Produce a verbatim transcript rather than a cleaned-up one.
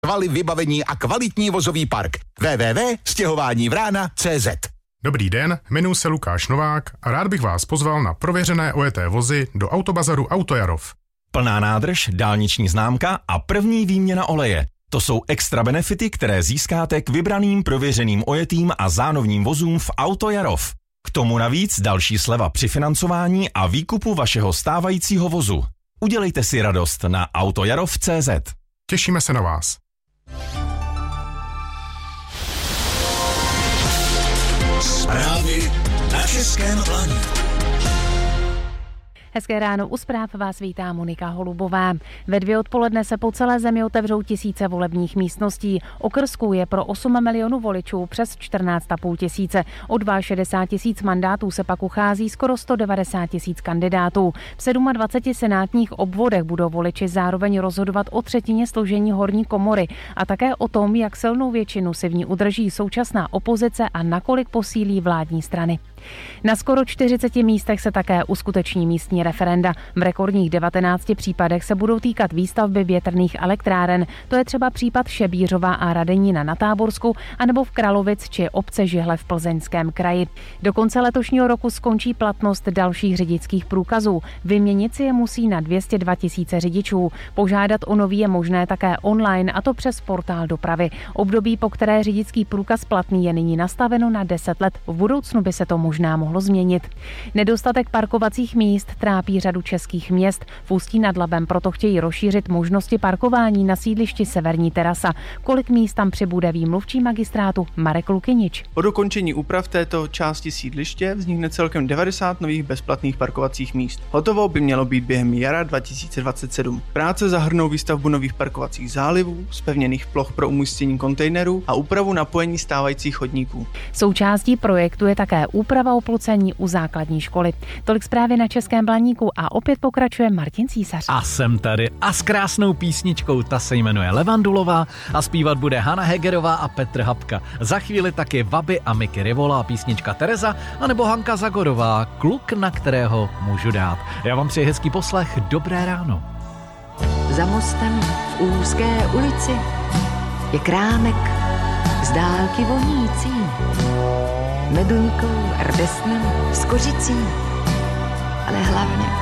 Kvaly, vybavení a kvalitní vozový park. w w w tečka stěhování vrána tečka cé zet. Dobrý den, jmenuji se Lukáš Novák a rád bych vás pozval na prověřené ojeté vozy do Autobazaru Autojarov. Plná nádrž, dálniční známka a první výměna oleje. To jsou extra benefity, které získáte k vybraným prověřeným ojetým a zánovním vozům v Autojarov. K tomu navíc další sleva při financování a výkupu vašeho stávajícího vozu. Udělejte si radost na autojarov tečka cé zet. Těšíme se na vás. Zprávy na Českém Blaníku. Hezké ráno, u zpráv vás vítá Monika Holubová. Ve dvě odpoledne se po celé zemi otevřou tisíce volebních místností. Okrsků je pro osm milionů voličů přes čtrnáct a půl tisíce. O šedesát dva tisíc mandátů se pak uchází skoro sto devadesát tisíc kandidátů. V dvaceti sedmi senátních obvodech budou voliči zároveň rozhodovat o třetině složení horní komory a také o tom, jak silnou většinu si v ní udrží současná opozice a nakolik posílí vládní strany. Na skoro čtyřiceti místech se také uskuteční místní referenda. V rekordních devatenácti případech se budou týkat výstavby větrných elektráren. To je třeba případ Šebířova a Radenína na Táborsku anebo v Kralovic či obce Žihle v Plzeňském kraji. Do konce letošního roku skončí platnost dalších řidičských průkazů. Vyměnit si je musí na dvě stě dva tisíce řidičů. Požádat o nový je možné také online, a to přes portál dopravy. Období, po které řidičský průkaz platný, je nyní nastaveno na deset let. V budoucnu by se to možná mohlo změnit. Nedostatek parkovacích míst trápí řadu českých měst. V Ústí nad Labem proto chtějí rozšířit možnosti parkování na sídlišti Severní terasa. Kolik míst tam přibude, ví mluvčí magistrátu Marek Lukynič. Po dokončení úprav této části sídliště vznikne celkem devadesát nových bezplatných parkovacích míst. Hotovo by mělo být během jara dva tisíce dvacet sedm. Práce zahrnou výstavbu nových parkovacích zálivů, zpevněných ploch pro umístění kontejnerů a úpravu napojení stávajících chodníků. Součástí projektu je také úprava oplucení u základní školy. Tolik zprávy na Českém Blaníku a opět pokračuje Martin Císař. A jsem tady a s krásnou písničkou, ta se jmenuje Levandulová a zpívat bude Hana Hegerová a Petr Habka. Za chvíli taky Vaby a Miky Rivola a písnička Tereza, anebo Hanka Zagorová, Kluk, na kterého můžu dát. Já vám přeji hezký poslech, dobré ráno. Za mostem v úzké ulici je krámek z dálky vonící, meduňkou, rdesnem, s kořicí, ale hlavně